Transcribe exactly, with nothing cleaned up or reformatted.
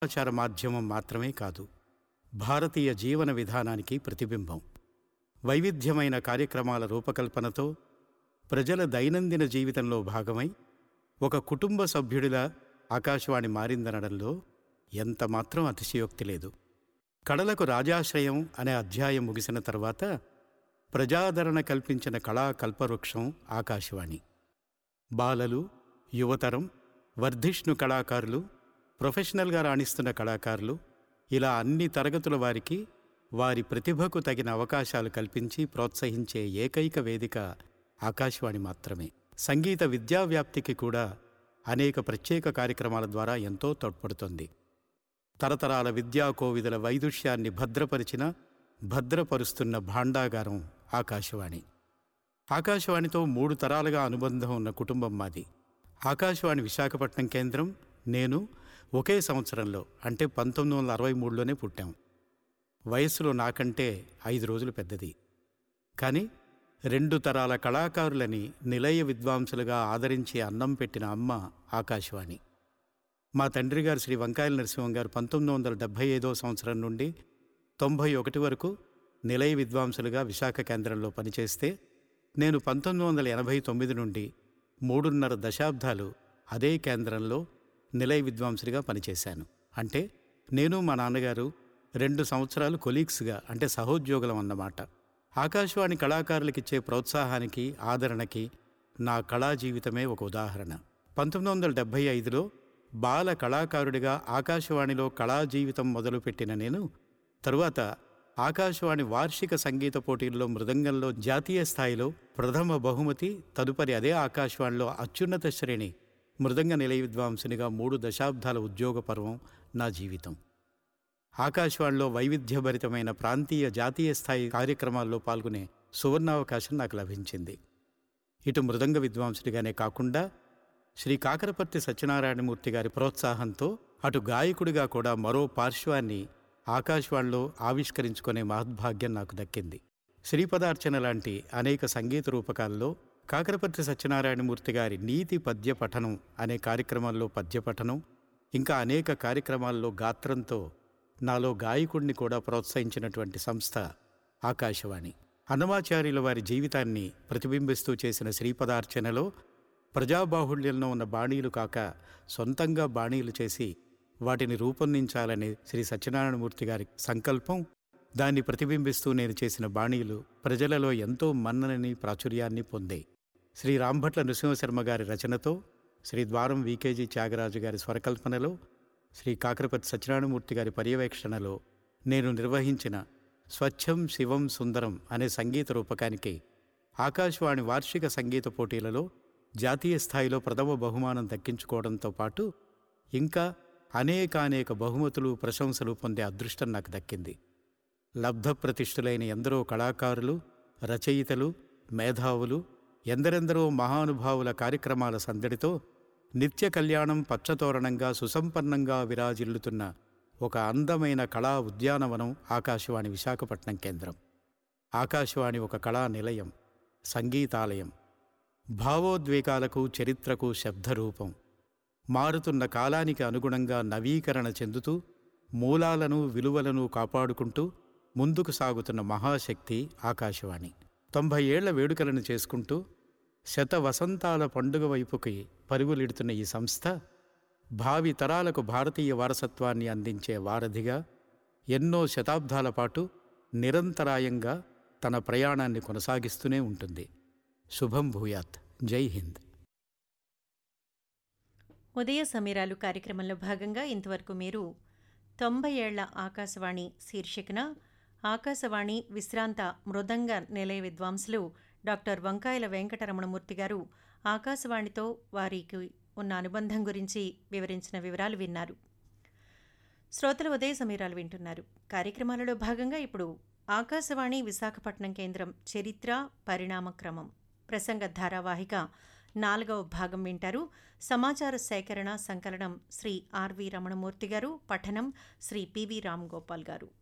సమాచార మాధ్యమం మాత్రమే కాదు, భారతీయ జీవన విధానానికి ప్రతిబింబం. వైవిధ్యమైన కార్యక్రమాల రూపకల్పనతో ప్రజల దైనందిన జీవితంలో భాగమై ఒక కుటుంబ సభ్యుడిలా ఆకాశవాణి మారిందనడంలో ఎంతమాత్రం అతిశయోక్తి లేదు. కళలకు రాజాశ్రయం అనే అధ్యాయం ముగిసిన తర్వాత ప్రజాదరణ కల్పించిన కళా కల్పవృక్షం ఆకాశవాణి. బాలలు, యువతరం, వర్ధిష్ణు కళాకారులు, ప్రొఫెషనల్గా రాణిస్తున్న కళాకారులు, ఇలా అన్ని తరగతుల వారికి వారి ప్రతిభకు తగిన అవకాశాలు కల్పించి ప్రోత్సహించే ఏకైక వేదిక ఆకాశవాణి మాత్రమే. సంగీత విద్యావ్యాప్తికి కూడా అనేక ప్రత్యేక కార్యక్రమాల ద్వారా ఎంతో తోడ్పడుతుంది. తరతరాల విద్యా కోవిదల వైదుష్యాన్ని భద్రపరిచిన భద్రపరుస్తున్న భాండాగారం ఆకాశవాణి. ఆకాశవాణితో మూడు తరాలుగా అనుబంధం ఉన్న కుటుంబం మాది. ఆకాశవాణి విశాఖపట్నం కేంద్రం, నేను ఒకే సంవత్సరంలో అంటే పంతొమ్మిది వందల అరవై మూడులోనే పుట్టాం. వయస్సులో నాకంటే ఐదు రోజులు పెద్దది. కానీ రెండు తరాల కళాకారులని నిలయ విద్వాంసులుగా ఆదరించి అన్నం పెట్టిన అమ్మ ఆకాశవాణి. మా తండ్రి గారు శ్రీ వంకాయల నరసింహం గారు పంతొమ్మిది వందల డెబ్భై ఐదో సంవత్సరం నుండి తొంభై ఒకటి వరకు నిలయ విద్వాంసులుగా విశాఖ కేంద్రంలో పనిచేస్తే, నేను పంతొమ్మిది వందల ఎనభై తొమ్మిది నుండి మూడున్నర దశాబ్దాలు అదే కేంద్రంలో నిలయ విద్వాంసుడిగా పనిచేశాను. అంటే నేను మా నాన్నగారు రెండు సంవత్సరాలు కొలీగ్స్గా, అంటే సహోద్యోగులం అన్నమాట. ఆకాశవాణి కళాకారులకిచ్చే ప్రోత్సాహానికి, ఆదరణకి నా కళా జీవితమే ఒక ఉదాహరణ. పంతొమ్మిది వందల డెబ్భై ఐదులో బాల కళాకారుడిగా ఆకాశవాణిలో కళా జీవితం మొదలుపెట్టిన నేను తరువాత ఆకాశవాణి వార్షిక సంగీత పోటీల్లో మృదంగంలో జాతీయ స్థాయిలో ప్రథమ బహుమతి, తదుపరి అదే ఆకాశవాణిలో అత్యున్నత శ్రేణి మృదంగ నిలయ విద్వాంసునిగా మూడు దశాబ్దాల ఉద్యోగ పర్వం నా జీవితం. ఆకాశవాణిలో వైవిధ్యభరితమైన ప్రాంతీయ, జాతీయ స్థాయి కార్యక్రమాల్లో పాల్గొనే సువర్ణావకాశం నాకు లభించింది. ఇటు మృదంగ విద్వాంసుడిగానే కాకుండా శ్రీ కాకరపర్తి సత్యనారాయణమూర్తి గారి ప్రోత్సాహంతో అటు గాయకుడిగా కూడా మరో పార్శ్వాన్ని ఆకాశవాణిలో ఆవిష్కరించుకునే మహద్భాగ్యం నాకు దక్కింది. శ్రీపదార్చన లాంటి అనేక సంగీత రూపకాల్లో కాకరపర్తి సత్యనారాయణమూర్తి గారి నీతి పద్య పఠనం అనే కార్యక్రమాల్లో పద్యపఠనం, ఇంకా అనేక కార్యక్రమాల్లో గాత్రంతో నాలో గాయకుడిని కూడా ప్రోత్సహించినటువంటి సంస్థ ఆకాశవాణి. అన్నమాచార్యుల వారి జీవితాన్ని ప్రతిబింబిస్తూ చేసిన శ్రీపదార్చనలో ప్రజాబాహుళ్యంలో ఉన్న బాణీలు కాక సొంతంగా బాణీలు చేసి వాటిని రూపొందించాలనే శ్రీ సత్యనారాయణమూర్తి గారి సంకల్పం, దాన్ని ప్రతిబింబిస్తూ నేను చేసిన బాణీలు ప్రజలలో ఎంతో మన్ననని, ప్రాచుర్యాన్ని పొందాయి. శ్రీ రాంభట్ల నృసింహశర్మ గారి రచనతో, శ్రీ ద్వారం వికేజీ త్యాగరాజు గారి స్వరకల్పనలో, శ్రీ కాకరపతి సత్యనారాయణమూర్తి గారి పర్యవేక్షణలో నేను నిర్వహించిన స్వచ్ఛం శివం సుందరం అనే సంగీత రూపకానికి ఆకాశవాణి వార్షిక సంగీత పోటీలలో జాతీయ స్థాయిలో ప్రథమ బహుమానం దక్కించుకోవడంతో పాటు ఇంకా అనేకానేక బహుమతులు, ప్రశంసలు పొందే అదృష్టం నాకు దక్కింది. లబ్ధప్రతిష్ఠులైన ఎందరో కళాకారులు, రచయితలు, మేధావులు, ఎందరెందరో మహానుభావుల కార్యక్రమాల సందడితో నిత్య కళ్యాణం పచ్చతోరణంగా సుసంపన్నంగా విరాజిల్లుతున్న ఒక అందమైన కళా ఉద్యానవనం ఆకాశవాణి విశాఖపట్నం కేంద్రం. ఆకాశవాణి ఒక కళా నిలయం, సంగీతాలయం, భావోద్వేగాలకు, చరిత్రకు శబ్దరూపం. మారుతున్న కాలానికి అనుగుణంగా నవీకరణ చెందుతూ మూలాలను, విలువలను కాపాడుకుంటూ ముందుకు సాగుతున్న మహాశక్తి ఆకాశవాణి. తొంభై ఏళ్ల వేడుకలను చేసుకుంటూ శత వసంతాల పండుగ వైపుకి పరుగులిడుతున్న ఈ సంస్థ భావి తరాలకు భారతీయ వారసత్వాన్ని అందించే వారధిగా ఎన్నో శతాబ్దాల పాటు నిరంతరాయంగా తన ప్రయాణాన్ని కొనసాగిస్తూనే ఉంటుంది. శుభం భూయాత్. జై హింద్. ఉదయ సమీరాలు కార్యక్రమంలో భాగంగా ఇంతవరకు మీరు తొంభై ఏళ్ల ఆకాశవాణి శీర్షికన ఆకాశవాణి విశ్రాంత మృదంగ నిలయ విద్వాంసులు డాక్టర్ వంకాయల వెంకటరమణమూర్తి గారు ఆకాశవాణితో వారికి ఉన్న అనుబంధం గురించి వివరించిన వివరాలు విన్నారు. శ్రోతల ఉదయ సమీరాలు వింటున్నారు. కార్యక్రమాలలో భాగంగా ఇప్పుడు ఆకాశవాణి విశాఖపట్నం కేంద్రం చరిత్ర, పరిణామక్రమం ప్రసంగ ధారావాహిక నాలుగవ భాగం వింటారు. సమాచార సేకరణ, సంకలనం శ్రీ ఆర్వి రమణమూర్తి గారు, పఠనం శ్రీ పివి రామ్ గోపాల్ గారు.